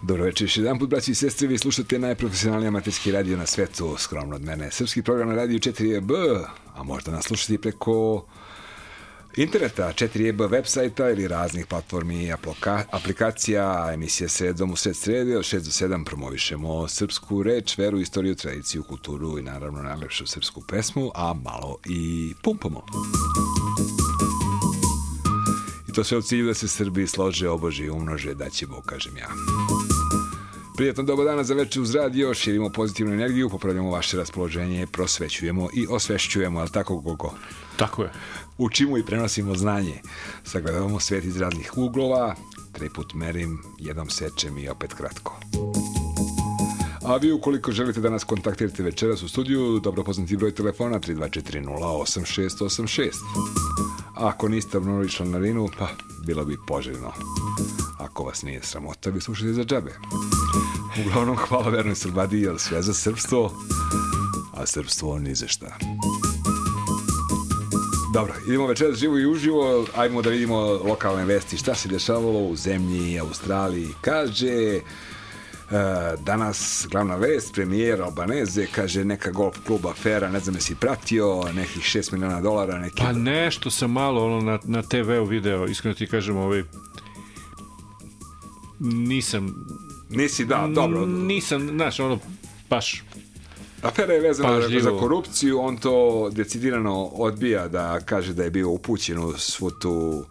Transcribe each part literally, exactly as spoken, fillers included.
Dobro večer, još jedan put, braći i sestre, vi slušate najprofesionalniji amaterski radio na svetu, skromno od mene. Srpski program na radiju četiri E B, a možda nas slušati preko interneta, četiri E B web sajta ili raznih platformi i aplikacija. Emisija Sredom u sred srede, od šest do sedam promovišemo srpsku reč, veru, istoriju, tradiciju, kulturu i naravno najlepšu srpsku pesmu, a malo i pumpamo. To sve u cilju da se Srbi slože, obože i umnože, da će Bog, kažem ja. Prijetno doba dana za večer uz radio, širimo pozitivnu energiju, popravljamo vaše raspoloženje, prosvećujemo i osvešćujemo, ali tako koliko? Tako je. Učimo i prenosimo znanje, sagledavamo svet iz raznih uglova, tri put merim, jednom sečem i opet kratko. A vi ukoliko želite da nas kontaktirate večeras u studiju, dobro poznati broj telefona tri dva četiri nula osam šest osam šest. A ako niste obnovili članarinu, pa bilo bi poželjno. Ako vas nije sramota, vi slušate za džabe. Uglavnom, hvala vernoj Srbadi, jer sve za srpstvo, a srpstvo ni za šta. Dobro, idemo večeras živo i uživo, ajmo da vidimo lokalne vesti, šta se dešavalo u zemlji, Australiji. Kaže, danas glavna vest, premijer Albaneze, kaže neka golf kluba afera, ne znam jesi pratio, nekih šest miliona dolara. Neki... Pa nešto sam malo ono, na, na te veu video, iskreno ti kažem, ovaj, nisam... Nisi, da, dobro. Nisam, znaš, ono, baš... Afera je vezana za korupciju, on to decidirano odbija da kaže da je bio upućen u svu tu...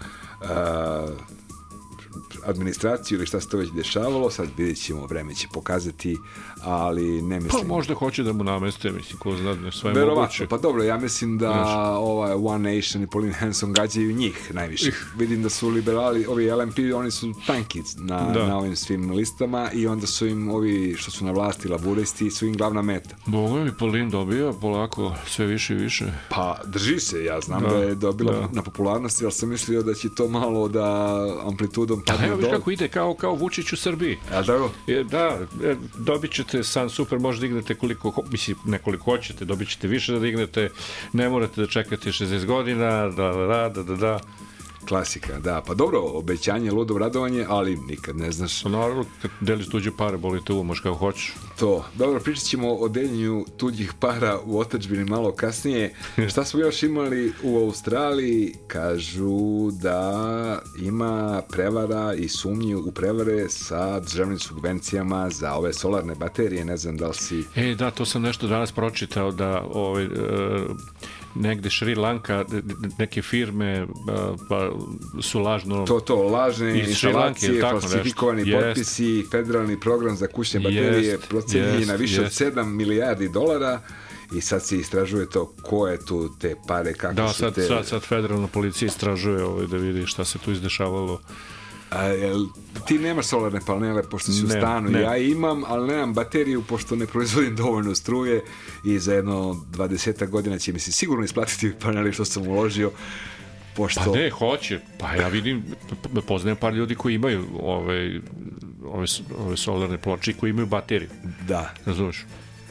Uh, administraciju ili šta se to već dešavalo, sad vidjet ćemo, vreme će pokazati, ali ne mislim... Pa možda hoće da mu nameste, mislim, ko zna, ne sve verovatno, moguće. Pa dobro, ja mislim da ovaj One Nation i Pauline Hanson gađaju njih najviše. Ih. Vidim da su liberali, ovi L M P, oni su tanki na, na ovim svim listama i onda su im ovi što su na vlasti, laburisti, su im glavna meta. Boga mi Pauline dobija polako sve više i više. Pa drži se, ja znam da, da je dobila da. na popularnosti, ali sam mislio da će to malo da amplitudom padne do... Evo viš kako ide, kao, kao Vučić u Srbiji. A tako? Da, dobit ćete san super, možda dignete koliko, mislim, nekoliko hoćete, dobit ćete više da dignete, ne morate da čekate šezdeset godina, da, da, da, da, da. Klasika, da, pa dobro, obećanje, ludo radovanje, ali nikad ne znaš. Naravno, kad deliš tuđe pare, boli te uvo, možeš kao hoćeš. To, dobro, pričat ćemo o deljenju tuđih para u otadžbini malo kasnije. Šta smo još imali u Australiji? Kažu da ima prevara i sumnji u prevare sa državnim subvencijama za ove solarne baterije, ne znam da li si... E, da, to sam nešto danas pročitao, da ovaj... Uh, negde Šri Lanka, neke firme pa su lažno... To, to, lažne instalacije, falsifikovani potpisi, yes. Federalni program za kućne baterije yes. procenjeni yes. na više yes. od sedam milijardi dolara i sad se istražuje to ko je tu te pare, kako da, su sad, te... Da, sad, sad federalna policija istražuje ovaj, da vidi šta se tu izdešavalo. A, jel, ti nemaš solarne panele pošto si ne, u stanu, ne. Ja imam, ali nemam bateriju pošto ne proizvodim dovoljno struje i za jedno dvadeset godina će mi se sigurno isplatiti paneli što sam uložio. Pošto... Pa ne, hoće. Pa ja vidim, poznajem par ljudi koji imaju ove, ove, ove solarne ploče koji imaju bateriju. Da. Razumiješ?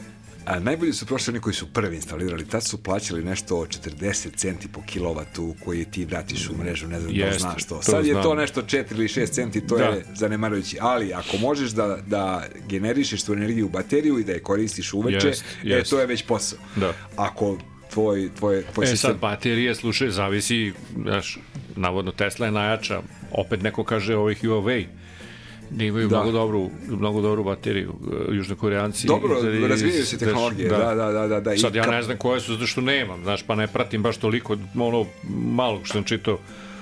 A najbolji su prošli oni koji su prvi instalirali. Tad su plaćali nešto od četrdeset centi po kilovatu koji ti vratiš u mrežu, ne znam da li znaš to. Sad je to nešto četiri ili šest centi, to da. je zanemarujući. Ali ako možeš da, da generišeš tu energiju u bateriju i da je koristiš uveče, jest, e, jest. to je već posao. Da. Ako tvoj, tvoj, tvoj e, sistem... sad baterije, slušaj, zavisi, znaš, navodno Tesla je najjača, opet neko kaže ovih Huawei, da imaju da. mnogo dobru, mnogo dobru bateriju, Južnokoreanci. Dobro, razvijaju se tehnologije, da, da, da, da, da. Sad ja ne znam koje su, zato što nemam, znaš, pa ne pratim baš toliko, ono, malo što sam čitao.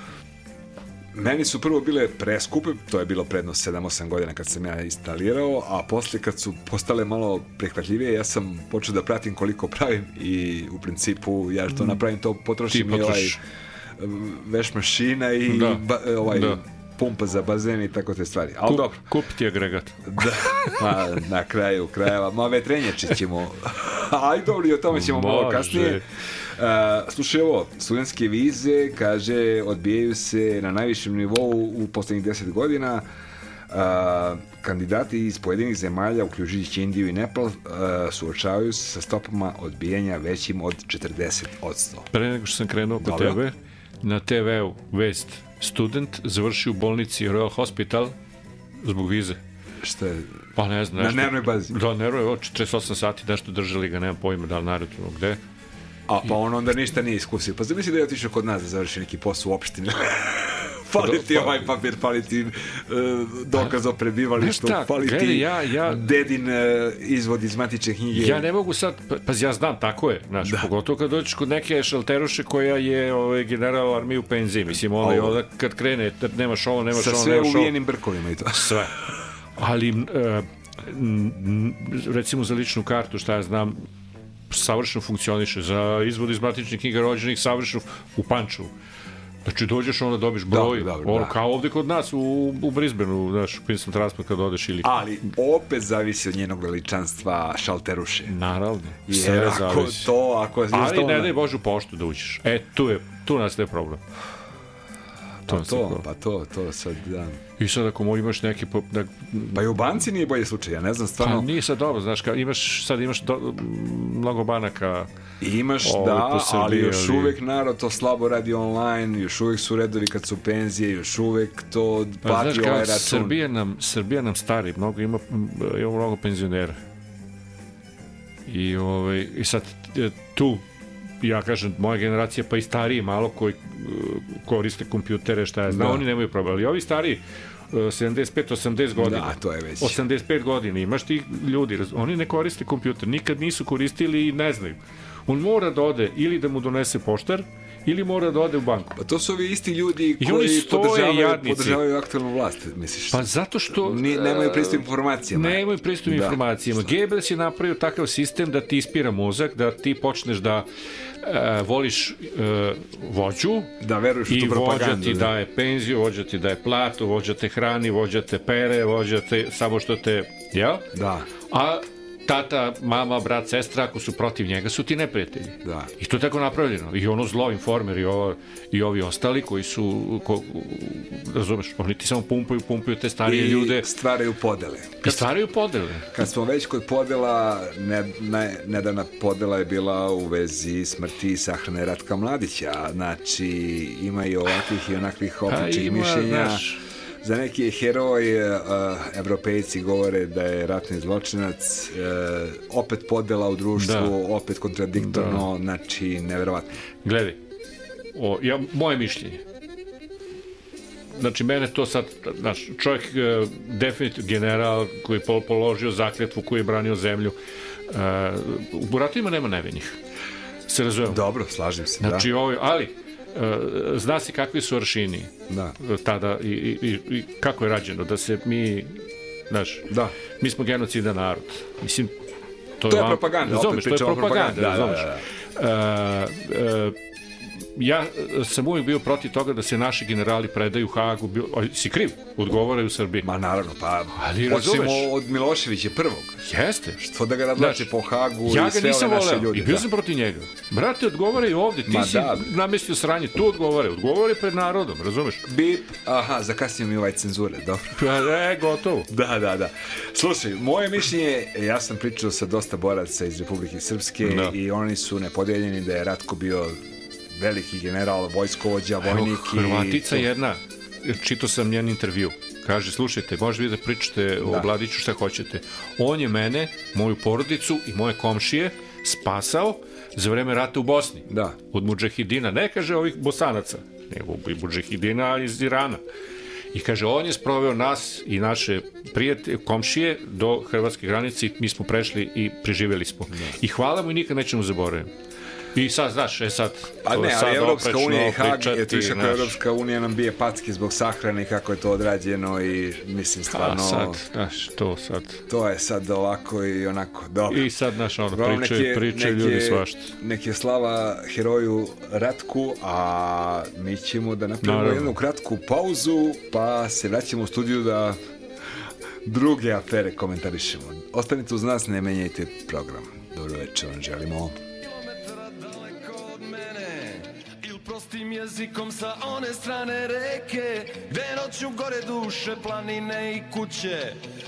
Meni su prvo bile preskupe, to je bilo predno sedam osam godina kad sam ja instalirao, a posle kad su postale malo prihvatljivije, ja sam počeo da pratim koliko pravim i u principu ja što napravim to potrošim i ovaj veš mašina i da. ba, ovaj da. pumpa za bazen i tako te stvari. Ali Kup, dobro. Kupiti agregat. Da, ma, na kraju krajeva. Ma vetrenjači ćemo. Aj dobro, i o tome ćemo Može. malo kasnije. Uh, slušaj ovo, studentske vize, kaže, odbijaju se na najvišem nivou u poslednjih deset godina. Uh, kandidati iz pojedinih zemalja, uključujući Indiju i Nepal, uh, suočavaju se sa stopama odbijanja većim od četrdeset posto. Pre nego što sam krenuo kod tebe, na te veu vest student završi u bolnici Royal Hospital zbog vize. što je pa ne znam, nešto, na nervnoj bazi. Da, nervnoj, četrdeset osam sati nešto držali ga, nemam pojma da li na aerodromu, gde. A pa on onda ništa nije iskusio. Pa zamisli da je otišao kod nas da završi neki posao u opštini. Fali ti ovaj papir, fali ti uh, dokaz o prebivalištu, fali ti gledaj, ja, ja, dedin uh, izvod iz matične knjige. Ja ne mogu sad, pa ja znam, tako je, znaš, da. Pogotovo kad dođeš kod neke šalteruše koja je ovaj, general armije u penziji, mislim, ovaj, onda kad krene, nemaš ovo, nemaš sa ovo, sve nemaš ovo. uvijenim brkovima i to. Sve. Ali, uh, recimo za ličnu kartu, šta ja znam, savršeno funkcioniše, za izvod iz matične knjige rođenih savršeno u Pančevu. Znači, dođeš, onda dobiš broj, dobro, dobro, ono, da. Kao ovde kod nas u, u Brisbaneu, znaš, Queensland Transport kad odeš ili... Ali, opet zavisi od njenog veličanstva šalteruše. Naravno, jer sve ako zavisi. To, ako ali ne daj Bože u poštu da uđeš. E, tu je, tu nas je problem. To pa to, pa to, to sad, da. I sad ako imaš neki... Da... Pa i u banci nije bolje slučaj, ja ne znam, stvarno... Pa nije sad dobro, znaš, kao imaš, sad imaš do, mnogo banaka... I imaš, da, Srbiji, ali još ali... uvek narod to slabo radi online, još uvek su redovi kad su penzije, još uvek to plati pa, znaš, ovaj račun. Srbija nam, Srbija nam stari, mnogo, ima, ima mnogo penzionera. I, ovaj, i sad tu, ja kažem, moja generacija, pa i stariji malo koji koriste kompjutere, šta ja znam, da. Oni nemaju problem. Ali ovi stariji, sedamdeset pet osamdeset godina, da, to je već. osamdeset pet godina, imaš ti ljudi, oni ne koriste kompjuter, nikad nisu koristili i ne znaju. On mora da ode ili da mu donese poštar, ili mora da ode u banku. Pa to su ovi isti ljudi I koji podržavaju, podržavaju aktualnu vlast, misliš? Pa zato što... Ni, nemaju pristup informacijama. Nemaju pristup da. informacijama. Goebbels je napravio takav sistem da ti ispira mozak, da ti počneš da uh, voliš uh, vođu da veruješ u tu propagandu. I vođa ti daje penziju, vođa ti daje platu, vođa te hrani, vođa te pere, vođa te samo što te... Jel? Da. A tata, mama, brat, sestra, ako su protiv njega, su ti neprijatelji. Da. I to je tako napravljeno. I ono zlo, Informer i, ovo, i ovi ostali koji su, ko, razumeš, oni ti samo pumpaju, pumpaju te starije I ljude. I stvaraju podele. I stvaraju podele. Kad smo već kod podela, ne, ne, nedavna podela je bila u vezi smrti i sahrane Ratka Mladića. Znači, ima i ovakvih i onakvih obličnih mišljenja. Znaš, za neki je heroj, uh, evropejci govore da je ratni zločinac, uh, opet podela u društvu, da. Opet kontradiktorno, da. Znači, neverovatno. Gledaj, o, ja, moje mišljenje. Znači, mene to sad, znaš, čovjek, uh, definitivno general koji je pol, položio zakletvu, koji je branio zemlju, uh, u ratovima nema nevinih. Se razumemo? Dobro, slažem se, znači, da. Ovo, ali, Uh, zna se kakvi su aršini da. Tada i, i, i kako je rađeno da se mi, znaš, da. Mi smo genocidan narod, mislim to, to je, je vam, propaganda, razumeš, opet to je propaganda, da, da, da, da. Uh, uh, ja sam uvijek bio protiv toga da se naši generali predaju Hagu. Bio, si kriv, odgovaraju u Srbiji. Ma naravno, pa ali počnemo od Miloševića prvog. Jeste. Što da ga razlače po Hagu ja i sve ove naše ljude. I bio sam protiv njega. Brate, odgovaraju ovde, ti Ma si da. namestio sranje, tu odgovaraju, odgovaraju pred narodom, razumeš? Bip, aha, zakasnio mi ovaj cenzure, dobro. E, gotovo. Da, da, da. Slušaj, moje mišljenje, ja sam pričao sa dosta boraca iz Republike Srpske da. I oni su nepodeljeni da je Ratko bio veliki general, vojskovođa, vojnik. Evo, Hrvatica i... jedna, čitao sam njen intervju, kaže, slušajte, možete vi da pričate da. O Mladiću šta hoćete. On je mene, moju porodicu i moje komšije spasao za vreme rata u Bosni. Da. Od mudžahidina, ne kaže ovih Bosanaca, nego i mudžahidina iz Irana. I kaže, on je sproveo nas i naše prijatelje, komšije do hrvatske granice i mi smo prešli i preživjeli smo. Da. I hvala mu i nikad nećemo zaboraviti. I sad, znaš, e sad... A ne, ali Evropska unija i Hag, je tu više kako Evropska unija nam bije packe zbog sahrane, kako je to odrađeno i mislim stvarno... A sad, znaš, to sad... To je sad ovako i onako, dobro. I sad, znaš, ono, pričaju, pričaju ljudi svašta. Neke slava heroju Ratku, a mi ćemo da napravimo Naravno. jednu kratku pauzu, pa se vraćamo u studiju da druge afere komentarišemo. Ostanite uz nas, ne menjajte program. Dobro večer, vam želimo... Prostim jezikom sa one strane reke, gde noću gore duše, planine i kuće,